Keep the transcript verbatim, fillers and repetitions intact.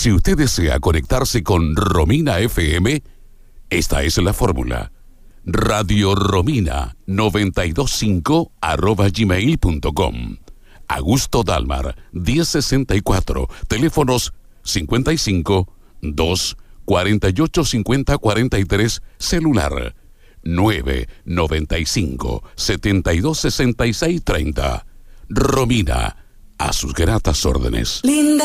Si usted desea conectarse con Romina F M, esta es la fórmula. Radio Romina noventa y dos punto cinco arroba gmail punto com. Augusto Dalmar, diez sesenta y cuatro, teléfonos cincuenta y cinco, dos, cuarenta y ocho, cincuenta, cuarenta y tres, celular nueve, noventa y cinco, setenta y dos, sesenta y seis, treinta. Romina, a sus gratas órdenes. Linda.